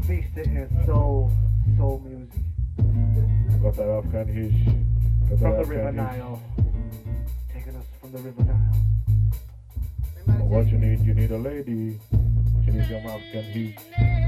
Beast and soul music. Got that Afghan Hish. Got From that the River Afghan Hish. Nile. Taking us from the River Nile. What you need a lady. She needs some Afghan Hish.